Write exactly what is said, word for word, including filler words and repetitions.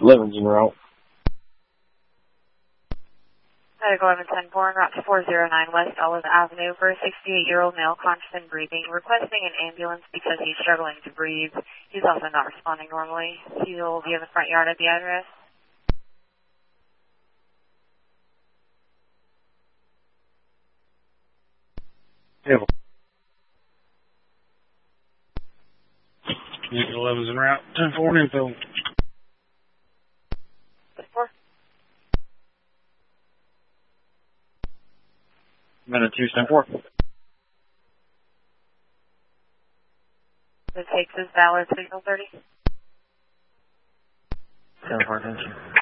eleven's en route. Medical eleven ten four, en route to four oh nine West Olive Avenue for a sixty-eight-year-old male conscious and breathing, requesting an ambulance because he's struggling to breathe. He's also not responding normally. He will be in the front yard at the address. Yeah. Medical eleven's en route, ten four info. ten four. Minute two, ten four. The takes is valid signal thirty. ten four, attention.